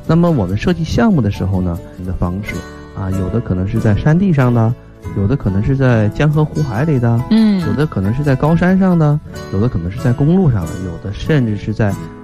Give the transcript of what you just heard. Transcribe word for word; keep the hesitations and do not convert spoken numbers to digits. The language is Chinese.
那么我们设计项目的时候呢，的方式啊，有的可能是在山地上的，有的可能是在江河湖海里的， 嗯， 有的可能是在高山上的，有的可能是在公路上的，有的甚至是在